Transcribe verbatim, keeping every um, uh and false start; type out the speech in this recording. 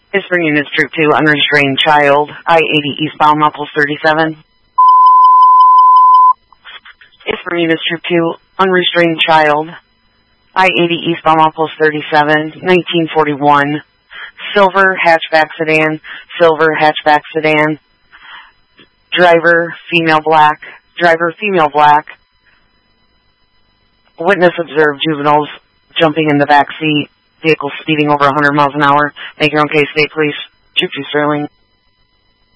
Is for Unit Troop two, unrestrained child, I eighty eastbound, Mupples thirty-seven. Is for Unit Troop two, unrestrained child, I eighty eastbound, Mupples thirty-seven, nineteen forty-one. Silver hatchback sedan, silver hatchback sedan. Driver, female black, driver, female black. Witness observed juveniles jumping in the back seat. Vehicle speeding over one hundred miles an hour. Make your own case, state police. Troop two Sterling.